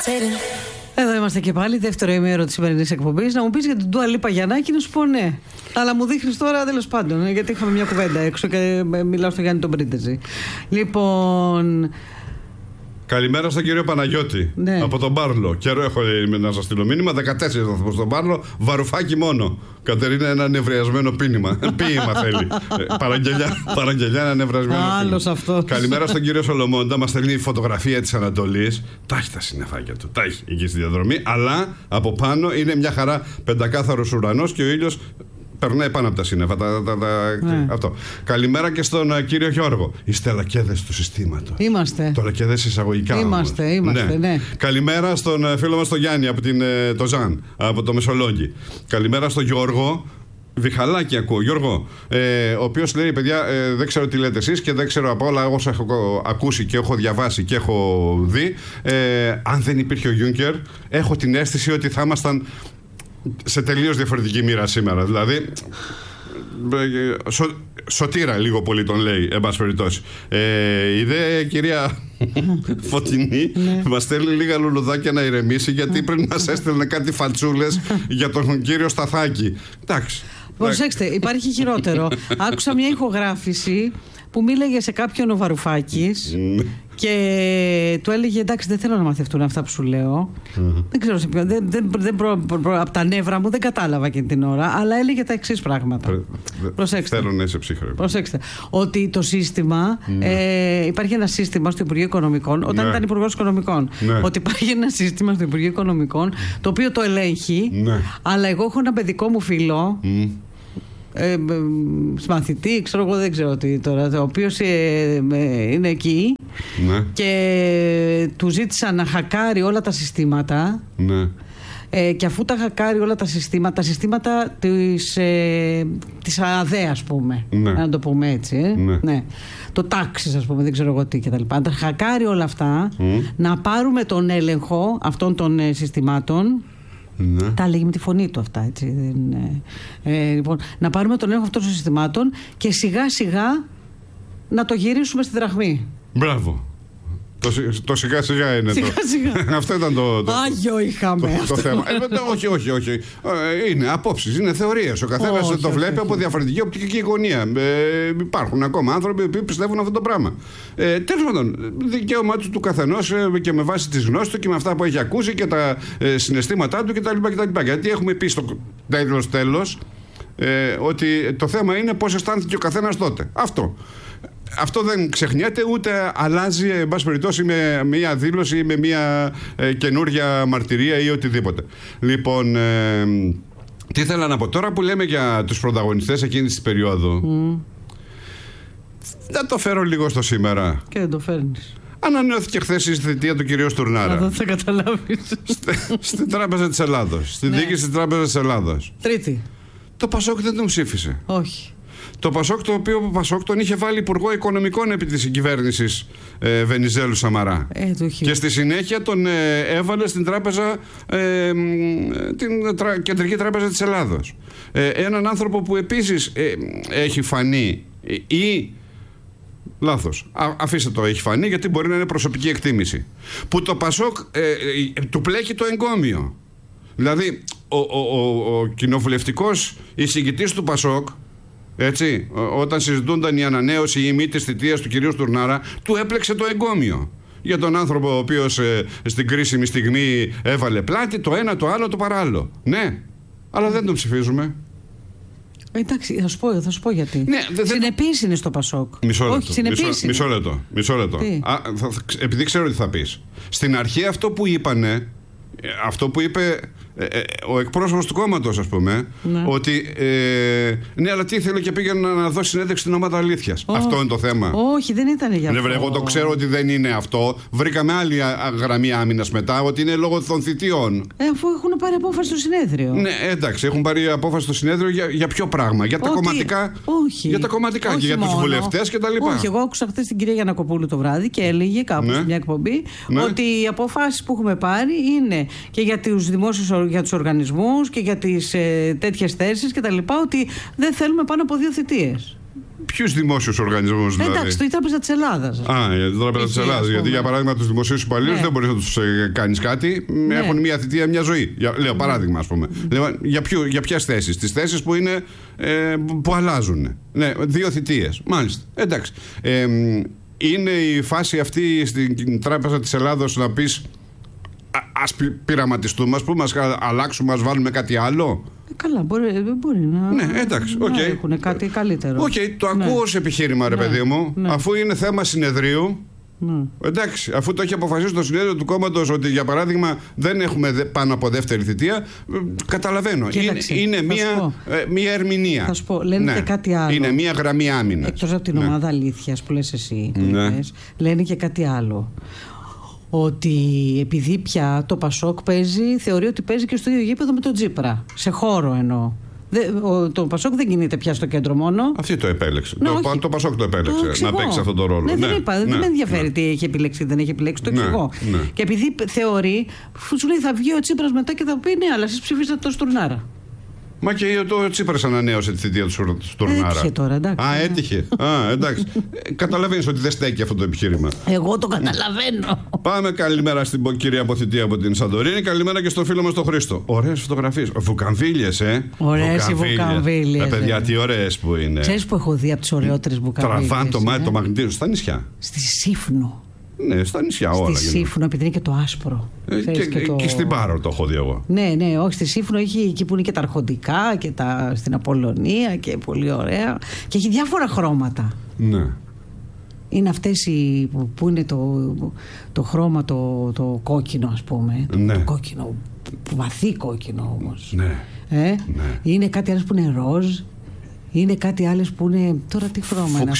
Εδώ είμαστε και πάλι, δεύτερο ημέρο της σημερινής εκπομπής. Να μου πεις για την Ντουα Λίπα Γιαννάκη, να σου πω ναι. Αλλά μου δείχνεις τώρα τέλος πάντων, γιατί είχαμε μια κουβέντα έξω και μιλάω στο Γιάννη τον Πρίντεζη. Λοιπόν. Καλημέρα στον κύριο Παναγιώτη. Ναι. Από τον Πάρλο. Καιρό έχω να σας στείλω μήνυμα. 14 θα πω στον Πάρλο. Βαρουφάκι μόνο. Κατερίνα, ένα νευριασμένο ποίημα θέλει. Παραγγελιά, ένα νευριασμένο ποίημα. Άλλος αυτό. Καλημέρα στον κύριο Σολομώντα. Μας στέλνει φωτογραφία της Ανατολής. Τα έχει τα συννεφάκια του. Τα έχει εκεί στη διαδρομή. Αλλά από πάνω είναι μια χαρά πεντακάθαρος ουρανός και ο ήλιος περνάει πάνω από τα σύννεφα. Αυτό. Καλημέρα και στον κύριο Γιώργο. Είστε λακέδες του συστήματος. Είμαστε. Το λακέδες εισαγωγικά. Είμαστε, ναι. Καλημέρα στον φίλο μας τον Γιάννη από το Ζαν, από το Μεσολόγγι. Καλημέρα στον Γιώργο. Βιχαλάκι ακούω, Γιώργο, ο οποίος λέει: παιδιά, δεν ξέρω τι λέτε εσείς και δεν ξέρω από όλα όσα έχω ακούσει και έχω διαβάσει και έχω δει. Αν δεν υπήρχε ο Γιούνκερ, έχω την αίσθηση ότι θα ήμασταν σε τελείως διαφορετική μοίρα σήμερα. Δηλαδή, σωτήρα λίγο πολύ τον λέει, εν πάση περιπτώσει. Η δε κυρία Φωτεινή μας στέλνει λίγα λουλουδάκια να ηρεμήσει, γιατί πριν μας έστελνε κάτι φαλτσούλες για τον κύριο Σταθάκη. Εντάξει. Προσέξτε, υπάρχει χειρότερο. Άκουσα μια ηχογράφηση που μίλαγε σε κάποιον ο Βαρουφάκης και του έλεγε: εντάξει, δεν θέλω να μαθευτούν αυτά που σου λέω. Δεν ξέρω σε ποιον. Από τα νεύρα μου δεν κατάλαβα εκείνη την ώρα, αλλά έλεγε τα εξής πράγματα. Προσέξτε. Θέλω να είσαι ψύχρεμη. Προσέξτε. Ότι το σύστημα. Υπάρχει ένα σύστημα στο Υπουργείο Οικονομικών, όταν ήταν Υπουργός Οικονομικών. Ότι υπάρχει ένα σύστημα στο Υπουργείο Οικονομικών το οποίο το ελέγχει, αλλά εγώ έχω ένα παιδικό μου φίλο. Μαθητή, ξέρω εγώ, δεν ξέρω τι τώρα, ο οποίος είναι εκεί και του ζήτησαν να χακάρει όλα τα συστήματα και αφού τα χακάρει όλα τα συστήματα της ΑΔΕ, ας πούμε, να το πούμε έτσι, το τάξης, ας πούμε, δεν ξέρω εγώ τι και τα λοιπά, να τα χακάρει όλα αυτά, να πάρουμε τον έλεγχο αυτών των συστημάτων. Τα λέγει με τη φωνή του αυτά, έτσι. Λοιπόν, να πάρουμε τον έλεγχο αυτών των συστημάτων και σιγά σιγά να το γυρίσουμε στη δραχμή. Μπράβο. Το σιγά σιγά είναι το. Αυτό ήταν το. Άγιο είχαμε. Το θέμα. Όχι. Είναι απόψεις, είναι θεωρίες. Ο καθένας το βλέπει από διαφορετική οπτική γωνία. Υπάρχουν ακόμα άνθρωποι που πιστεύουν αυτό το πράγμα. Τέλος πάντων, δικαίωμά του καθενός και με βάση τις γνώσεις του και με αυτά που έχει ακούσει και τα συναισθήματά του κτλ. Γιατί έχουμε πει στο τέλος ότι το θέμα είναι πώς αισθάνθηκε ο καθένας τότε. Αυτό δεν ξεχνιέται, ούτε αλλάζει, εν πάση περιπτώσει, με μία δήλωση ή με μία καινούρια μαρτυρία ή οτιδήποτε. Λοιπόν, τι ήθελα να πω τώρα που λέμε για τους πρωταγωνιστές εκείνης της περίοδου. Να το φέρω λίγο στο σήμερα. Και δεν το φέρνεις. Ανανεώθηκε χθες η θητεία του κυρίου Στουρνάρα. Δεν θα καταλάβεις. Στην Τράπεζα της Ελλάδος. Στη διοίκηση της Τράπεζας της Ελλάδος. Τρίτη. Το Πασόκ δεν τον ψήφισε. Όχι. Το Πασόκ, το οποίο Πασόκ τον είχε βάλει υπουργό οικονομικών επί της κυβέρνησης Βενιζέλου Σαμαρά. Και στη συνέχεια τον έβαλε στην τράπεζα, την Κεντρική Τράπεζα της Ελλάδος. Έναν άνθρωπο που επίσης έχει φανεί ή... Λάθος. Αφήστε το έχει φανεί, γιατί μπορεί να είναι προσωπική εκτίμηση. Που το Πασόκ του πλέκει το εγκόμιο. Δηλαδή ο κοινοβουλευτικός εισηγητής του Πασόκ, έτσι, όταν συζητούνταν η ανανέωση ή η μη της θητείας του κυρίου Στουρνάρα, του έπλεξε το εγκόμιο για τον άνθρωπο ο οποίος στην κρίσιμη στιγμή έβαλε πλάτη, το ένα, το άλλο, το παράλληλο. Ναι, αλλά δεν τον ψηφίζουμε. Εντάξει, θα σου πω γιατί. Συνεπής είναι στο Πασόκ. Μισό λεπτό. Επειδή ξέρω τι θα πεις. Στην αρχή αυτό που είπε ο εκπρόσωπος του κόμματος, ας πούμε, ότι ναι, αλλά τι ήθελε και πήγαινε να δώσει συνέντευξη στην ομάδα Αλήθειας. Αυτό είναι το θέμα. Όχι, δεν ήταν για αυτό. Εγώ το ξέρω ότι δεν είναι αυτό. Βρήκαμε άλλη γραμμή άμυνας μετά, ότι είναι λόγω των θητιών. Αφού έχουν πάρει απόφαση στο συνέδριο. Ναι, εντάξει, έχουν πάρει απόφαση στο συνέδριο για ποιο πράγμα? Για τα κομματικά. Όχι. Για τα κομματικά και για τους βουλευτές κτλ. Όχι, εγώ άκουσα χθες την κυρία Γιαννακοπούλου το βράδυ και έλεγε κάπου σε μια εκπομπή ότι οι αποφάσεις που έχουμε πάρει είναι και για τους δημόσιους, για τους οργανισμούς και για τις τέτοιες θέσεις και τα λοιπά, ότι δεν θέλουμε πάνω από 2 θητείες. Ποιους δημόσιους οργανισμούς δηλαδή? Εντάξει, η Τράπεζα της Ελλάδας. Η Τράπεζα της Ελλάδας. Γιατί για παράδειγμα τους δημοσίους υπαλλήλους δεν μπορείς να τους κάνεις κάτι. Έχουν μια θητεία, μια ζωή. Λέω παράδειγμα, ας πούμε. Για ποιες θέσεις? Τις θέσεις που είναι που αλλάζουν. Ναι, 2 θητείες. Μάλιστα. Εντάξει. Είναι η φάση αυτή στην Τράπεζα της Ελλάδος να πεις ας πειραματιστούμε, ας πούμε, ας αλλάξουμε, ας βάλουμε κάτι άλλο? Καλά, μπορεί να, ναι, εντάξει, να έχουν κάτι καλύτερο. Το ακούω ως επιχείρημα, ρε παιδί μου, αφού είναι θέμα συνεδρίου. Εντάξει, αφού το έχει αποφασίσει το συνέδριο του κόμματος ότι για παράδειγμα δεν έχουμε πάνω από δεύτερη θητεία, καταλαβαίνω. Κοίταξε, είναι μια ερμηνεία. Θα σου πω, λένε και κάτι άλλο. Είναι μια γραμμή άμυνας. Εκτός από την ομάδα αλήθειας που λες εσύ, λένε και κάτι άλλο. Ότι επειδή πια το Πασόκ θεωρεί ότι παίζει και στο ίδιο γήπεδο με τον Τσίπρα. Σε χώρο εννοώ. Το Πασόκ δεν κινείται πια στο κέντρο μόνο. Αυτή το επέλεξε. Το Πασόκ το επέλεξε να παίξει αυτόν τον ρόλο. Δεν με ενδιαφέρει τι έχει επιλέξει ή δεν έχει επιλέξει. Το εξηγώ. Και επειδή θεωρεί, σου λέει θα βγει ο Τσίπρας μετά και θα πει ναι, αλλά εσείς ψηφίσατε τον Στουρνάρα. Μα και ο Τσίπρας ανανέωσε τη θητεία του Στουρνάρα. Έτυχε τώρα, εντάξει. Έτυχε. Εντάξει. Καταλαβαίνεις ότι δεν στέκει αυτό το επιχείρημα. Εγώ το καταλαβαίνω. Πάμε καλημέρα στην κυρία αποθητεία από την Σαντορίνη. Καλημέρα και στον φίλο μας τον Χρήστο. Ωραίες φωτογραφίες. Βουκαμβίλιες, Ωραίες οι βουκαμβίλιες. Παιδιά, τι ωραίες που είναι. Ξέρεις που έχω δει από τις ωραιότερες βουκαμβίλιες? Τραβάν το μάτι, το μαγνητήριο στα νησιά. Στη Σύφνο. Ναι, στα νησιά όλα. Στη Σύφνο, επειδή είναι και το άσπρο. Και στην Πάρο το έχω δει εγώ. Ναι, όχι, στη Σύφνο έχει εκεί που είναι και τα αρχοντικά και στην Απολλωνία και πολύ ωραία. Και έχει διάφορα χρώματα. Ναι. Είναι αυτές που είναι το χρώμα το κόκκινο, ας πούμε. Ναι. Το κόκκινο, βαθύ κόκκινο όμως. Ναι. Ναι. Είναι κάτι άλλο που είναι ροζ. Είναι κάτι άλλες που είναι. Τώρα τι χρώμα είναι?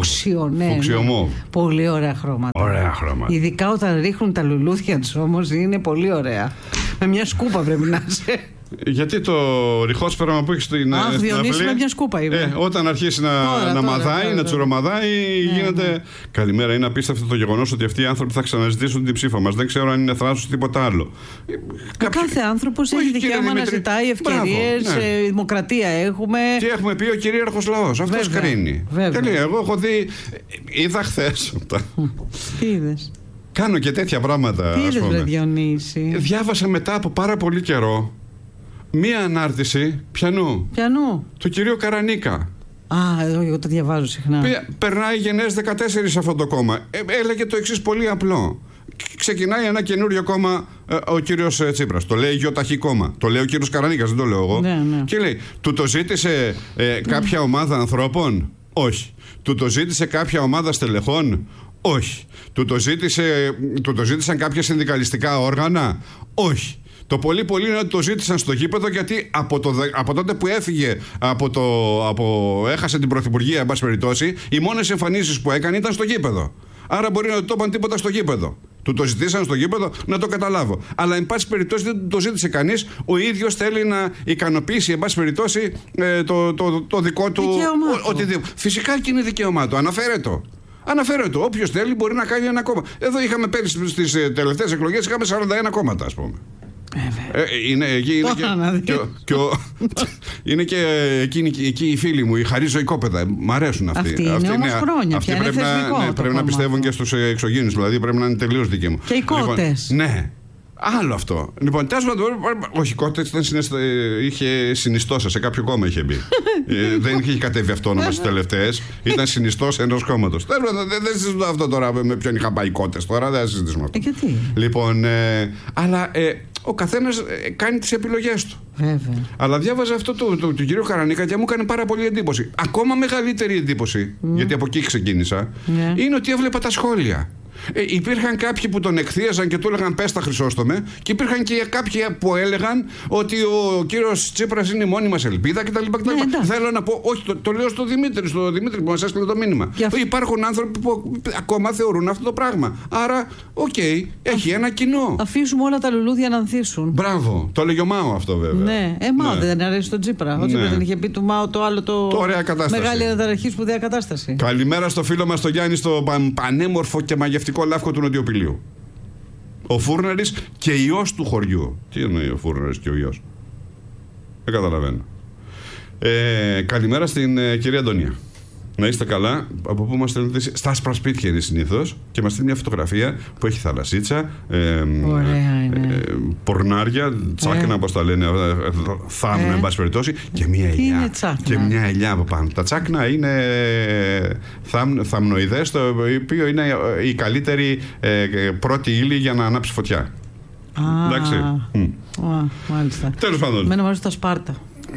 Φουξιωμό. Πολύ ωραία χρώματα. Ωραία χρώματα. Ειδικά όταν ρίχνουν τα λουλούδια τους όμως είναι πολύ ωραία. Με μια σκούπα πρέπει να είσαι. Γιατί το ριχόσφαιρο που έχει στην Διονύση με μια σκούπα είπε. Όταν αρχίσει να μαδάει, να τσουρομαδάει, γίνεται. Καλημέρα. Είναι απίστευτο το γεγονός ότι αυτοί οι άνθρωποι θα ξαναζητήσουν την ψήφα μας. Δεν ξέρω αν είναι θράσος ή τίποτα άλλο. Κάθε άνθρωπος έχει δικαίωμα να ζητάει ευκαιρίες. Δημοκρατία έχουμε. Και έχουμε πει ο κυρίαρχος λαός. Αυτός κρίνει. Εγώ έχω δει. Είδα χθες. Τι είδες? Κάνω και τέτοια πράγματα. Τι είδες, ρε Διονύση? Διάβασα μετά από πάρα πολύ καιρό μία ανάρτηση. Ποιανού? Του κυρίου Καρανίκα. Εγώ το διαβάζω συχνά. Περνάει γενναίες 14 αυτό το κόμμα. Έλεγε το εξής πολύ απλό. Ξεκινάει ένα καινούριο κόμμα ο κύριος Τσίπρας. Το λέει Γιοταχή κόμμα. Το λέει ο κύριος Καρανίκας, δεν το λέω εγώ. Ναι. Και λέει, του το ζήτησε κάποια ομάδα ανθρώπων? Όχι. Του το ζήτησε κάποια ομάδα στελεχών? Όχι. Του το ζήτησαν κάποια συνδικαλιστικά όργανα? Όχι. Το πολύ είναι ότι το ζήτησαν στο γήπεδο, γιατί από τότε που έφυγε έχασε την πρωθυπουργία, εν πάση περιπτώσει, οι μόνες εμφανίσεις που έκανε ήταν στο γήπεδο. Άρα μπορεί να το είπαν τίποτα στο γήπεδο. Του το ζητήσαν στο γήπεδο, να το καταλάβω. Αλλά εν πάση περιπτώσει δεν το ζήτησε κανείς. Ο ίδιος θέλει να ικανοποιήσει, εν πάση περιπτώσει, το δικό του. Φυσικά και είναι δικαίωμά του. Αναφέρεται. Όποιος θέλει μπορεί να κάνει ένα κόμμα. Εδώ είχαμε πέρυσι στις τελευταίες εκλογές, είχαμε 41 κόμματα, ας πούμε. Είναι και εκεί οι φίλοι μου, οι Χαρή Ζωικόπεδα. Μ' αρέσουν αυτοί. Αυτοί είναι όμως χρόνια. Αυτοί πρέπει να πιστεύουν και στους εξωγήινους, δηλαδή πρέπει να είναι τελείως δικοί μου. Και οι κότες. Ναι. Άλλο αυτό. Λοιπόν, όχι, κότες είχε συνιστόσα σε κάποιο κόμμα, είχε μπει. Δεν είχε κατέβει αυτόνομα στις τελευταίες. Ήταν συνιστός ενός κόμματος. Δεν συζητώ αυτό τώρα με ποιον είχα πάει κότες τώρα, δεν συζητήσουμε αυτό. Γιατί? Λοιπόν, αλλά ο καθένας κάνει τις επιλογές του. Βέβαια. Αλλά διάβαζα αυτό του κυρίου Καρανίκα και μου έκανε πάρα πολύ εντύπωση. Ακόμα μεγαλύτερη εντύπωση, γιατί από εκεί ξεκίνησα, είναι ότι έβλεπα τα σχόλια. Υπήρχαν κάποιοι που τον εκθίαζαν και του έλεγαν πες τα Χρυσόστομε, και υπήρχαν και κάποιοι που έλεγαν ότι ο κύριος Τσίπρας είναι η μόνη μας ελπίδα κτλ. Θέλω να πω, όχι, το λέω στο Δημήτρη που μας έστειλε το μήνυμα. Υπάρχουν άνθρωποι που ακόμα θεωρούν αυτό το πράγμα. Άρα, έχει ένα κοινό. Αφήσουμε όλα τα λουλούδια να ανθίσουν. Μπράβο. Το λέγει ο Μάο αυτό, βέβαια. Ναι, Μάο δεν αρέσει τον Τσίπρα. Ο Τσίπρας δεν είχε πει του Μάο το άλλο το. Μεγάλη αναταραχή, σπουδαία κατάσταση. Καλημέρα στο φίλο μας τον Γιάννη, στο πανέμορφο και μαγευτικό Λάφκο του Νοτιοπηλίου. Ο Φούρναρης και ιός του χωριού. Τι εννοεί ο Φούρναρης και ο ιός? Δεν καταλαβαίνω. Καλημέρα στην κυρία Αντωνία. Να είστε καλά. Από πού μας στέλνετε? Στα άσπρα σπίτια είναι συνήθως. Και μας στέλνει μια φωτογραφία που έχει θαλασσίτσα, πορνάρια, τσάκνα, όπως τα λένε, θάμνα, εν πάση περιπτώσει, και μια ελιά. Και μια ελιά από πάνω. Τα τσάκνα είναι θαμνοειδές, το οποίο είναι η καλύτερη πρώτη ύλη για να ανάψει φωτιά. Εντάξει. Μάλιστα. Τέλος πάντων. Μένω μαζί στα Σπάρτα.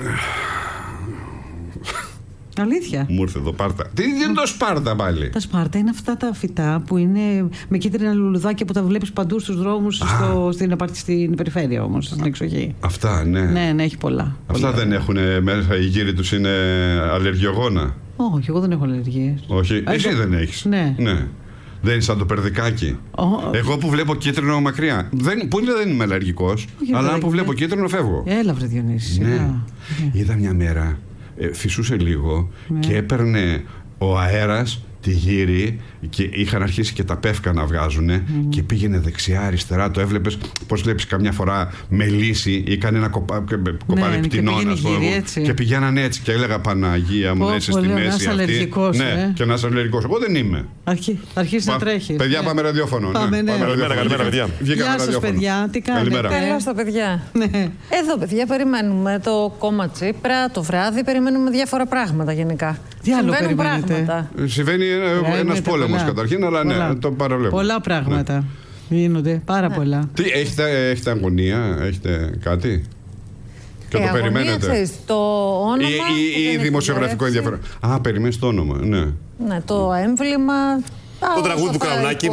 Αλήθεια. Μου ήρθε εδώ Σπάρτα. Τι είναι το Σπάρτα πάλι? Τα Σπάρτα είναι αυτά τα φυτά που είναι με κίτρινα λουλουδάκια που τα βλέπεις παντού στους δρόμους, στην περιφέρεια όμως, στην εξοχή. Αυτά, ναι. Ναι, έχει πολλά. Αυτά δεν έχουν μέσα, οι γύροι τους είναι αλλεργιογόνα? Όχι, εγώ δεν έχω αλλεργίες. Όχι, εσύ δεν έχεις? Ναι. Δεν είναι σαν το περδικάκι? Εγώ που βλέπω κίτρινο μακριά. Που δεν είμαι αλλεργικός, αλλά που βλέπω κίτρινο φεύγω. Έλα βρε Διονύση. Ναι. Είδα μια μέρα, φυσούσε λίγο και έπαιρνε ο αέρας τη γύρι και είχαν αρχίσει και τα πεύκα να βγάζουν και πήγαινε δεξιά-αριστερά. Το έβλεπες, πώς βλέπεις καμιά φορά με λύση ή κάνει ένα κοπάδι πτηνών, ας πούμε. Και πηγαίνανε έτσι και έλεγα Παναγία μου, είσαι στη μέση αυτή. Ναι, και να είσαι αλλεργικός. Εγώ δεν είμαι. Αρχίζει να τρέχει. Παιδιά, πάμε ραδιόφωνο. Καλημέρα, παιδιά. Γεια σας, παιδιά. Τι κάνετε? Καλώ τα παιδιά. Εδώ, παιδιά, περιμένουμε το κόμμα Τσίπρα το βράδυ. Περιμένουμε διάφορα πράγματα γενικά. Συμβαίνουν πράγματα. Συμβαίνει ένας πόλεμος καταρχήν, αλλά ναι, το παραλέμε. Πολλά πράγματα γίνονται, πάρα πολλά. Τι, έχετε αγωνία, έχετε κάτι? Και το περιμένετε? Ξέρεις, το όνομα ή δημοσιογραφικό ενδιαφέρον? Περιμένεις το όνομα, ναι. Ναι, το έμβλημα. Το τραγούδι του Κραουνάκη.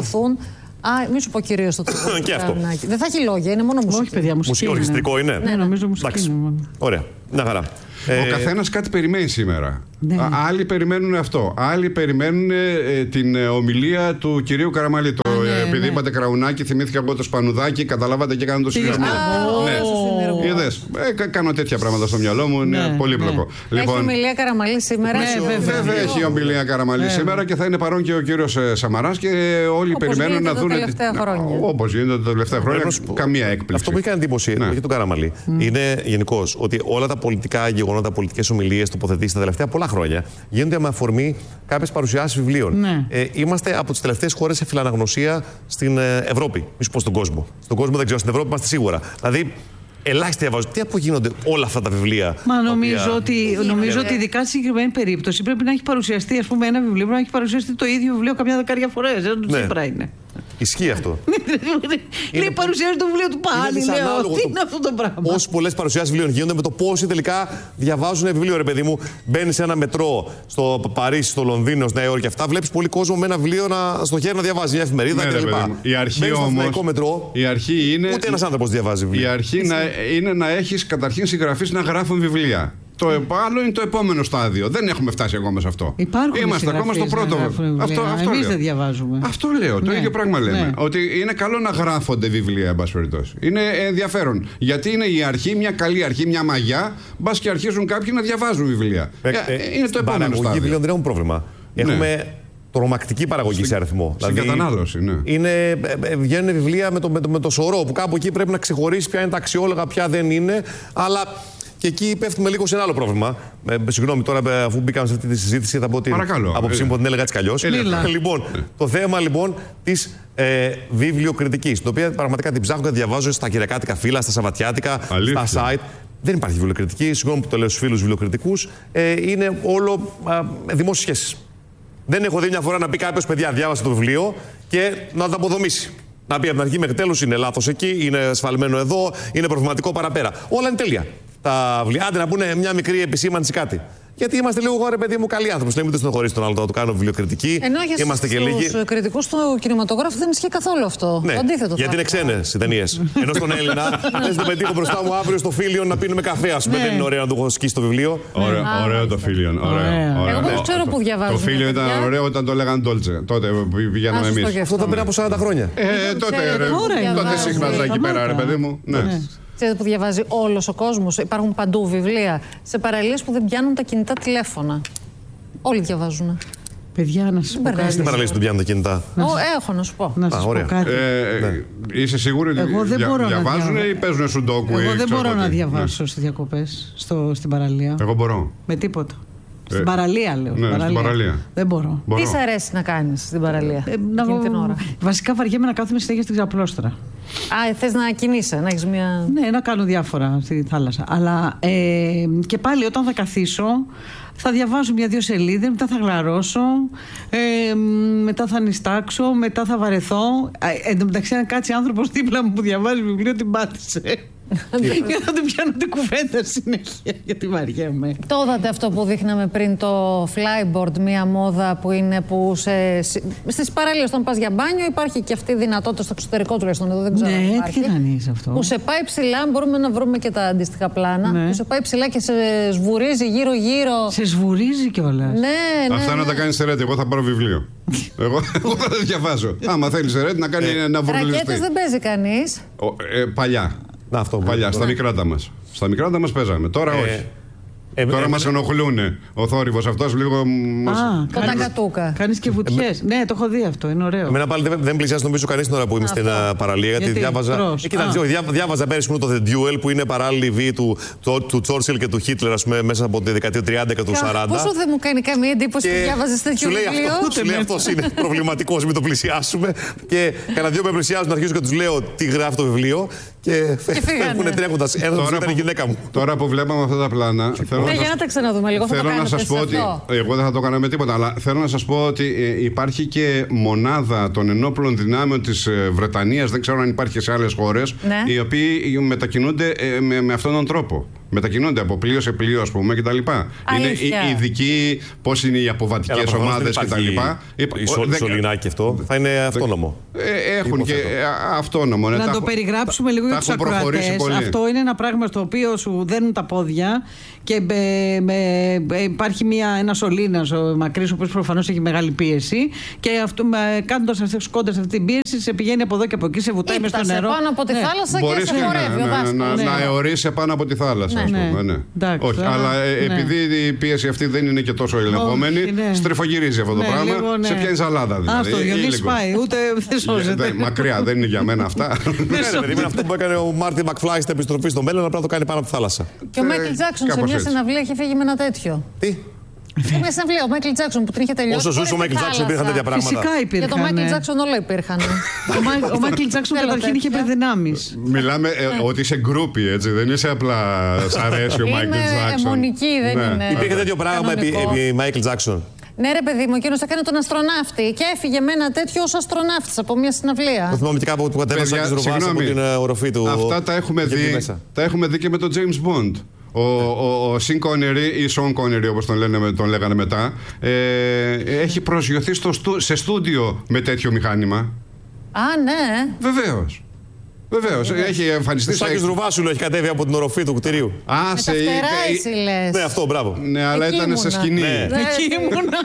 Μη σου πω κυρίως το τραγούδι του Κραουνάκη. Δεν θα έχει λόγια, είναι μόνο μουσική. Όχι, παιδιά, μουσική. Ορχιστρικό είναι. Ναι, νομίζω μουσική είναι μόνο. Ωραία, μια χαρά. Ο καθένας κάτι περιμένει σήμερα. Ναι. Άλλοι περιμένουν αυτό. Άλλοι περιμένουν την ομιλία του κυρίου Καραμαλή. Επειδή είπατε Κραουνάκη, θυμήθηκα εγώ το Σπανουδάκι, καταλάβατε και κάνω το συνειρμό. Ναι. Είδες. Κάνω τέτοια πράγματα στο μυαλό μου. Είναι πολύπλοκο. Έχει ομιλία Καραμαλή σήμερα? Βέβαια έχει ομιλία Καραμαλή σήμερα και θα είναι παρόν και ο κύριος Σαμαράς και όλοι περιμένουν να δουν. Όπως γίνεται τα τελευταία χρόνια, καμία έκπληξη. Αυτό που έχει κάνει εντύπωση για τον Καραμαλή είναι γενικώς ότι όλα τα πολιτικά γεγονότα, πολιτικές ομιλίες, τοποθετήσεις τα τελευταία πολλά χρόνια γίνονται με αφορμή κάποιες παρουσιάσεις βιβλίων. Είμαστε από τις τελευταίες χώρες σε φιλαναγνωσία στην Ευρώπη. Μη σου πω στον κόσμο. Στον κόσμο δεν ξέρω, στην Ευρώπη είμαστε σίγουρα. Δηλαδή, ελάχιστα διαβάζω. Τι απογίνονται όλα αυτά τα βιβλία? Μα νομίζω ότι ειδικά στη συγκεκριμένη περίπτωση πρέπει να έχει παρουσιαστεί, ας πούμε, ένα βιβλίο, πρέπει να έχει παρουσιαστεί το ίδιο βιβλίο καμιά δεκάρια φορές. Δεν το Τσίπρα είναι. Ισχύει αυτό. Λέει παρουσιάζει το βιβλίο του πάλι. Λέω, τι είναι αυτό το πράγμα? Όσο πολλές παρουσιάσεις βιβλίων γίνονται με το πόσοι τελικά διαβάζουν βιβλίο, ρε παιδί μου. Μπαίνει σε ένα μετρό στο Παρίσι, στο Λονδίνο, στη Νέα Υόρκη, αυτά. Βλέπεις πολύ κόσμο με ένα βιβλίο στο χέρι να διαβάζει, μια εφημερίδα κλπ. Η αρχή όμως. Η αρχή είναι. Ούτε ένας άνθρωπος διαβάζει βιβλία. Η αρχή είναι να έχεις καταρχήν συγγραφείς να γράφουν βιβλία. Το άλλο είναι το επόμενο στάδιο. Δεν έχουμε φτάσει ακόμα σε αυτό. Είμαστε ακόμα στο πρώτο. Εμείς δεν διαβάζουμε. Αυτό λέω. Το ίδιο πράγμα λέμε. Ότι είναι καλό να γράφονται βιβλία, εν πάση περιπτώσει. Είναι ενδιαφέρον. Γιατί είναι η αρχή, μια καλή αρχή, μια μαγιά. Μπα και αρχίζουν κάποιοι να διαβάζουν βιβλία. Είναι το επόμενο στάδιο. Οι βιβλίων δεν έχουν πρόβλημα. Έχουμε τρομακτική παραγωγή σε αριθμό. Στην κατανάλωση, ναι. Βγαίνουν βιβλία με το σωρό που κάπου εκεί πρέπει να ξεχωρίσει ποια είναι τα αξιόλογα, ποια δεν είναι. Αλλά. Και εκεί πέφτουμε λίγο σε ένα άλλο πρόβλημα. Συγγνώμη τώρα, αφού μπήκαμε σε αυτή τη συζήτηση, θα πω την άποψή μου, την έλεγα έτσι κι αλλιώς. Λοιπόν, το θέμα λοιπόν της βιβλιοκριτικής, την οποία πραγματικά την ψάχνω και διαβάζω στα κυριακάτικα φύλλα, στα σαββατιάτικα, στα site. Δεν υπάρχει βιβλιοκριτική. Συγγνώμη που το λέω στους φίλους βιβλιοκριτικούς. Είναι όλο δημόσιες σχέσεις. Δεν έχω δει μια φορά να πει κάποιος, παιδιά, διάβασε το βιβλίο και να το αποδομήσει. Να πει από την αρχή μέχρι τέλος είναι λάθος εκεί, είναι ασφαλμένο εδώ, είναι προβληματικό παραπέρα. Όλα είναι τέλεια. Τα βιβλία, άντε να πούνε μια μικρή επισήμανση κάτι. Γιατί είμαστε λίγο, ρε παιδί μου, καλοί άνθρωποι. Δεν είμαστε χωρίς τον άλλο το κάνω βιβλιοκριτική. Είμαστε και λίγοι. Στους κριτικούς του κινηματογράφου δεν ισχύει καθόλου αυτό. Ναι, το αντίθετο. Γιατί είναι ξένες οι ταινίες. Ενώ στον Έλληνα, δεν το πετύχω μπροστά μου αύριο στο Φίλιον να πίνουμε καφέ. Α πούμε, δεν είναι ωραίο να το έχω σκίσει το βιβλίο. Ωραίο το Φίλιον. Εγώ δεν ξέρω πού διαβάζω. Το Φίλιον ήταν ωραίο όταν το λέγαν Ντόλτσε. Τότε πηγαίναμε εμείς. Αυτό ήταν πριν από 40 χρόνια. Τότε σύγχρανα εκεί πέρα, ρε παιδί μου. Ξέρετε που διαβάζει όλος ο κόσμος. Υπάρχουν παντού βιβλία. Σε παραλίες που δεν πιάνουν τα κινητά τηλέφωνα. Όλοι διαβάζουν. Παιδιά, να σας πω κάτι. Στην παραλίες που πιάνουν τα κινητά. Έχω να σου πω. Να σας πω κάτι. Είσαι σίγουρη ότι διαβάζουν ή παίζουν σουντόκου? Εγώ δεν μπορώ να διαβάσω στις διακοπές στην παραλία. Εγώ μπορώ. Με τίποτα. Στην παραλία, λέω. Ναι, στην παραλία. Δεν μπορώ. Τι σ' αρέσει να κάνεις στην παραλία εκείνη την ώρα? Βασικά βαριέμαι να κάθομαι συνέχεια στην ξαπλώστρα. Θες να κινείσαι, να έχεις μια... Ναι, να κάνω διάφορα στη θάλασσα. Αλλά και πάλι όταν θα καθίσω, θα διαβάζω 1-2 σελίδες, μετά θα γλαρώσω, μετά θα νηστάξω, μετά θα βαρεθώ. Εν τω μεταξύ, αν κάτσει άνθρωπος δίπλα μου που διαβάζει βιβλίο, την πάτησε. Και θα του πιάνω την κουβέντα συνέχεια, γιατί βαριέμαι. Το είδατε αυτό που δείχναμε πριν, το flyboard, μία μόδα που είναι που στις παραλίες όταν πας για μπάνιο υπάρχει και αυτή η δυνατότητα στο εξωτερικό τουλάχιστον εδώ, δεν ξέρω αν υπάρχει. Ναι, τι να είσαι αυτό. Που σε πάει ψηλά, μπορούμε να βρούμε και τα αντίστοιχα πλάνα. Ναι. Που σε πάει ψηλά και σε σβουρίζει γύρω-γύρω. Σε σβουρίζει κιόλας. Ναι. Αυτά να τα κάνει σερέτη. Εγώ θα πάρω βιβλίο. εγώ θα τα διαβάζω. Άμα θέλει σερέτη να κάνει ένα βουρλιστή. Ρακέτες δεν παίζει κανείς. Παλιά. Παλιά, στα μικράτα μας. Στα μικράτα μας παίζαμε. Τώρα όχι. Τώρα μας ενοχλούνε. Ο θόρυβος αυτός λίγο μας... Κατακατούκα. Κάνεις και βουτιές. Ναι, το έχω δει αυτό, είναι ωραίο. Εμένα πάλι δεν πλησιάζει νομίζω κανείς την ώρα που είμαι στην παραλία. Γιατί διάβαζα πέρυσι το The Duel που είναι παράλληλη βίη του Τσόρτσιλ και του Χίτλερ, ας πούμε, μέσα από τη δεκαετία του 30 και του 40. Πόσο δεν μου κάνει καμία εντύπωση που διάβαζες τέτοιο βιβλίο. Σου λέει αυτός είναι προβληματικός, μην το πλησιάσουμε. Και κανένα δυο με πλησιάζουν, αρχίζω και τους λέω τι γράφει το βιβλίο. Και φεύγουν τρέχοντας. Ένας ήταν η γυναίκα μου. Τώρα που βλέπαμε αυτά τα πλάνα. Για να τα ξαναδούμε λίγο. Θέλω να σας πω ότι. Εγώ δεν θα το έκανα με τίποτα, αλλά θέλω να σας πω ότι υπάρχει και μονάδα των ενόπλων δυνάμεων της Βρετανίας, δεν ξέρω αν υπάρχει σε άλλες χώρες, οι οποίοι μετακινούνται με αυτόν τον τρόπο. Μετακινούνται από πλοίο σε πλοίο, ας πούμε, κτλ. Είναι ειδικοί, πώς είναι οι αποβατικές ομάδες κτλ. Σωληνάκι αυτό. Θα είναι αυτόνομο. Έχουν και αυτόνομο. Να το περιγράψουμε λίγο για τους ακροατές. Αυτό είναι ένα πράγμα στο οποίο σου δένουν τα πόδια και υπάρχει ένα σωλήνας μακρύς, ο οποίος προφανώς έχει μεγάλη πίεση. Και κάνοντας κόντρα σε αυτή την πίεση, σε πηγαίνει από εδώ και από εκεί, σε βουτάει μες στο νερό. Πάνω από τη θάλασσα και σε χορεύει ο δάσκαλος. Να αιωρήσει πάνω από τη θάλασσα. Όχι, αλλά επειδή η πίεση αυτή δεν είναι και τόσο ελεγχόμενη, στριφογυρίζει αυτό το πράγμα. Σε πιάνει ζαλάδα δηλαδή. Αυτό, Διονύση πάει, ούτε δεν σώζεται. Μακριά, δεν είναι για μένα αυτά. Είναι αυτό που έκανε ο Μάρτιν Μακφλάι στην επιστροφή στο μέλλον, απλά το κάνει πάνω από τη θάλασσα. Και ο Μάικλ Τζάκσον σε μια συναυλία είχε φύγει με ένα τέτοιο. Τι? Σε μια συναυλία, ο Μάικλ Τζάκσον που την είχε τελειώσει. Όσο ζούσε ο Μάικλ Τζάκσον υπήρχαν τέτοια πράγματα. Φυσικά υπήρχαν. Για τον Μάικλ Τζάκσον όλα υπήρχαν. Ο Μάικλ Τζάκσον καταρχήν είχε υπερδυνάμεις. Μιλάμε ότι είσαι γκρούπι, έτσι. Δεν είσαι απλά σ' αρέσει ο Μάικλ Τζάκσον. Είναι αιμονική, δεν είναι. Υπήρχε τέτοιο πράγμα επί Μάικλ Τζάκσον. Ναι, ρε παιδί μου, εκείνος έκανε τον αστροναύτη και έφυγε με ένα τέτοιο ως αστροναύτης από μια συναυλία. Το θυμάμαι και κάπου που κατέβασε ο Ρουβάς από την οροφή του. Αυτά τα έχουμε δει και με τον James Bond. Ο Σιν Κόνερι ή Σον Κόνερι, όπως τον λέγανε μετά, έχει προσγειωθεί σε στούντιο με τέτοιο μηχάνημα. Α, ναι. Βεβαίως. Έχει εμφανιστεί. Ο Σάκης Ρουβάσουλο έχει κατέβει από την οροφή του κτηρίου. Σε ναι, αυτό, μπράβο. Ναι, αλλά ήταν σε σκηνή. Εκεί ήμουνα.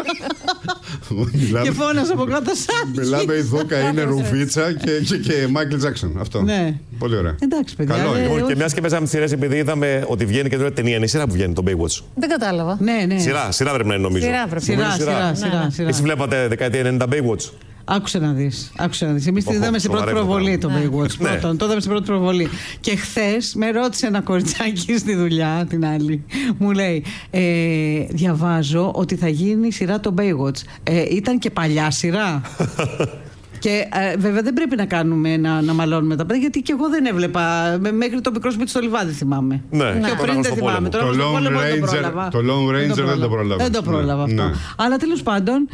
Και φώναζα από κάτω Σάκη. Μιλάμε, η Δούκα είναι Ρουβίτσα και Μάικλ Τζάκσον. Αυτό. Πολύ ωραία. Εντάξει, παιδιά. Και μια και παίζαμε τις σειρές, επειδή είδαμε ότι βγαίνει και τώρα ταινία, είναι η σειρά που βγαίνει, το Baywatch. Δεν κατάλαβα. Ναι. Σειρά πρέπει να είναι, νομίζω. Σειρά. Εσείς βλέπατε δεκαετία 90 Baywatch? Άκουσε να δεις. Εμείς τη είδαμε στην πρώτη προβολή το Baywatch. Πρώτον, το είδαμε στην πρώτη προβολή. Και χθες με ρώτησε ένα κοριτσάκι στη δουλειά, την άλλη. Μου λέει, διαβάζω ότι θα γίνει σειρά το Baywatch. Ήταν και παλιά σειρά. Και βέβαια δεν πρέπει να κάνουμε να μαλώνουμε τα παιδιά, γιατί και εγώ δεν έβλεπα. Μέχρι το μικρό σπίτι στο λιβάδι θυμάμαι. Ναι, και πριν δεν θυμάμαι. Το Lone Ranger δεν το πρόλαβα. Δεν το πρόλαβα αυτό. Αλλά τέλος πάντων,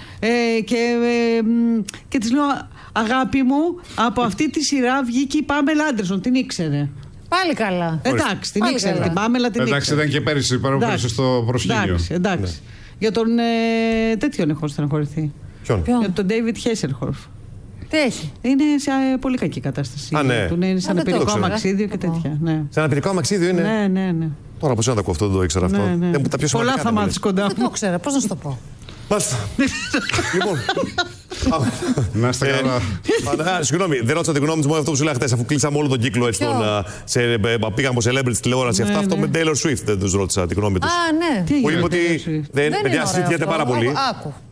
και της λέω, αγάπη μου, από αυτή τη σειρά βγήκε η Πάμελα Άντερσον. Την ήξερε. Πάλι καλά. Εντάξει, την ήξερε. Την Πάμελα την ήξερε. Εντάξει, ήταν και πέρυσι στο προσκήνιο. Εντάξει. Για τον τέτοιον έχω στεναχωρηθεί. Ποιον? Για τον David Hasselhoff. Τι έχει? Είναι σε πολύ κακή κατάσταση. Είναι σαν αναπηρικό αμαξίδιο και τέτοια. Ναι. Σαν αναπηρικό αμαξίδιο είναι. Ναι. Τώρα πώς να το ακούω αυτό, δεν το ήξερα αυτό. Πολλά θα μάθεις κοντά μου. Δεν το ξέρα, πώς να σου το πω. Μάλιστα. Λοιπόν. Να είστε καλά. Συγγνώμη, δεν ρώτησα την γνώμη μου μόνο αυτό που σου λέγα χτες, αφού κλείσαμε όλο τον κύκλο έτσι. Πήγαμε από celebrity τηλεόραση. Αυτό με Taylor Swift δεν τους ρώτησα την γνώμη τους. Α, ναι. Που είπε ότι. Παιδιά, συζητιέται πάρα πολύ. Άκου.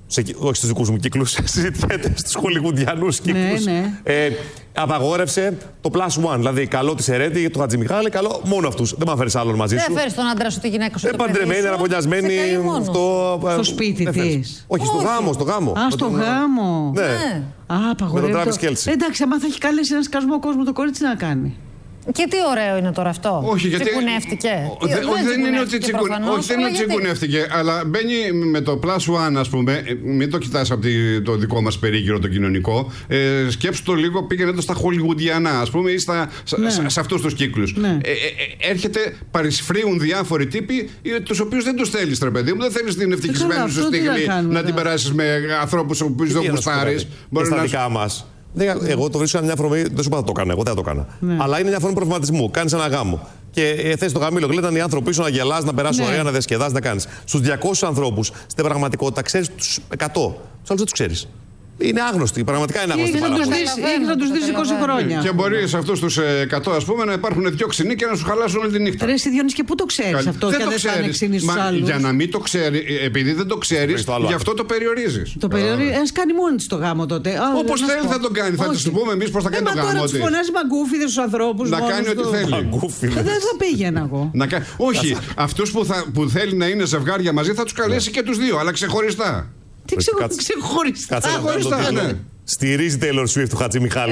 όχι στους δικούς μου κύκλους, συζητιέται στους χολιγουντιανούς κύκλους. Ναι. Απαγόρευσε το plus one. Δηλαδή, καλό τη Ερέτη, το Χατζημιχάλη, καλό μόνο αυτούς. Δεν με φέρεις άλλον μαζί σου. Δεν φέρεις τον άντρα σου, τη γυναίκα σου. Παντρεμένη, αναπονιασμένη. Στο σπίτι της. Όχι, στο γάμο. Α, στο γάμο. Ναι. Απαγορεύεται. Με τον Travis Kelce. Εντάξει, άμα θα έχει καλέσει ένα σκασμό κόσμο το κορίτσι να κάνει. Και τι ωραίο είναι τώρα αυτό. Όχι, γιατί. Τσιγκουνεύτηκε. Δεν είναι ότι τσιγκουνεύτηκε, αλλά μπαίνει με το plus one, ας πούμε. Μην το κοιτάς από το δικό μας περίγυρο το κοινωνικό. Σκέψου το λίγο, πήγαινε το στα χολιγουντιανά, ας πούμε, ή σε αυτούς τους κύκλους. Έρχεται, παρισφρίουν διάφοροι τύποι, τους οποίους δεν τους θέλεις, ρε παιδί μου. Δεν θέλεις την ευτυχισμένη σου στιγμή να την περάσεις με ανθρώπους που δεν γουστάρεις. Στα δικά μας. Εγώ το βρίσκω μια αφορμή. Δεν σου είπα θα το έκανα. Εγώ δεν θα το έκανα. Ναι. Αλλά είναι μια αφορμή προβληματισμού. Κάνεις ένα γάμο. Και θες το γαμήλο γλέταν οι άνθρωποι σου να γελάς, να περάσεις ωραία, να διασκεδάσεις, να κάνεις. Στους 200 ανθρώπους στην πραγματικότητα ξέρεις τους 100. Τους άλλους δεν τους ξέρεις. Είναι άγνωστοι, πραγματικά είναι άγνωστοι. Έχει να τους δεις 20 χρόνια. Και μπορεί σε αυτούς τους 100, ας πούμε, να υπάρχουν δύο ξυνοί και να σου χαλάσουν όλη τη νύχτα. Ρε Διονύση, και πού το ξέρεις αυτό, και δεν θα είναι ξυνή στους άλλους. Για να μην το ξέρει, επειδή δεν το ξέρεις, γι' αυτό το περιορίζεις. Το περιορίζεις. Ας κάνει μόνη της το γάμο τότε. Όπως θέλει θα τον κάνει. Θα της πούμε εμείς πώς θα κάνει το γάμο. Τώρα τους φωνάζει μαγκούφιδες στους ανθρώπους. Να κάνει ό,τι θέλει. Δεν θα πήγαινα εγώ. Όχι, αυτούς που θέλει να είναι ζευγάρια μαζί θα τους καλέσει και τους δύο, αλλά ξεχωριστά. Τι ξεχωριστά. Στηρίζει Taylor Swift του Χατζημιχάλη.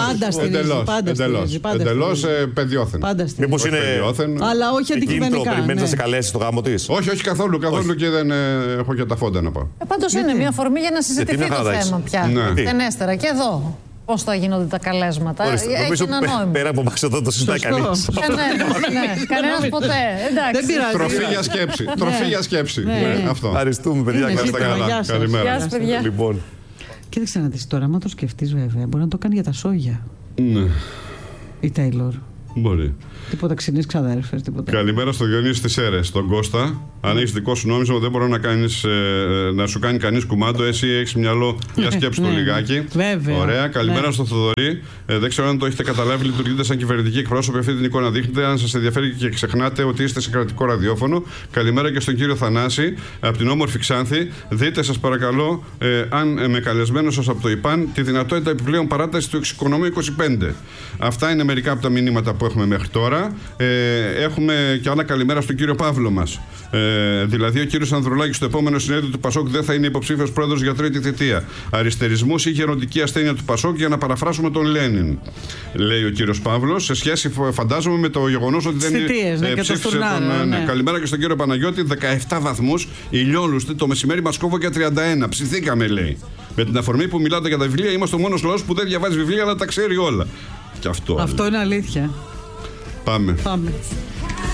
Εντελώς παιδιόθεν. Μήπως είναι. Αλλά όχι αντικειμενικά. Περιμένεις να σε καλέσει στο γάμο της. Όχι καθόλου και δεν έχω και τα φόντα να πάω. Πάντως είναι μια αφορμή για να συζητηθεί το θέμα πια. Στενέστερα. Και εδώ. Πώς θα γίνονται τα καλέσματα. Έχει ένα νόημα. Πέρα από εμάς εδώ το συζητάει κανείς. Κανένας ποτέ. Εντάξει. Τροφή για σκέψη. Αυτό. Ευχαριστούμε, παιδιά. Καλημέρα. Γεια σας, παιδιά. Λοιπόν. Κοίταξε να δεις τώρα, άμα το σκεφτείς βέβαια, μπορεί να το κάνει για τα σόγια. Ναι. Η Taylor. Μπορεί. Τίποτα ξινείς ξαδέρφες, τίποτα. Καλημέρα στο Διονύση στις Σέρρες, στον Κώστα. Αν έχεις δικό σου νόμισμα, δεν μπορώ να σου κάνει κανείς κουμάντο. Εσύ έχεις μυαλό για σκέψου το λιγάκι. Βέβαια. Ωραία. Καλημέρα στο Θοδωρή. Δεν ξέρω αν το έχετε καταλάβει, λειτουργείτε σαν κυβερνητικοί εκπρόσωποι. Αυτή την εικόνα δείχνετε. Αν σας ενδιαφέρει και ξεχνάτε ότι είστε σε κρατικό ραδιόφωνο. Καλημέρα και στον κύριο Θανάση από την όμορφη Ξάνθη. Δείτε, σας παρακαλώ, αν με καλεσμένο σας από το ΙΠΑΝ, τη δυνατότητα επιπλέον παράταση του εξοικονομίου 25. Αυτά είναι μερικά από τα μηνύματα που έχουμε μέχρι τώρα. Έχουμε και άλλα καλημέρα στον κύριο Παύλο μας. Δηλαδή, ο κύριος Ανδρουλάκης στο επόμενο συνέδριο του Πασόκ δεν θα είναι υποψήφιος πρόεδρος για τρίτη θητεία. Αριστερισμός ή γεροντική ασθένεια του Πασόκ, για να παραφράσουμε τον Λένιν, λέει ο κύριος Παύλος, σε σχέση, φαντάζομαι, με το γεγονός ότι δεν ψήφισε τον. Καλημέρα και στον κύριο Παναγιώτη. 17 βαθμούς, ηλιόλουστη, το μεσημέρι μας κόβω για 31. Ψηθήκαμε, λέει. Με την αφορμή που μιλάτε για τα βιβλία, είμαστε ο μόνος λαός που δεν διαβάζει βιβλία, αλλά τα ξέρει όλα. Και αυτό είναι αλήθεια. Πάμε.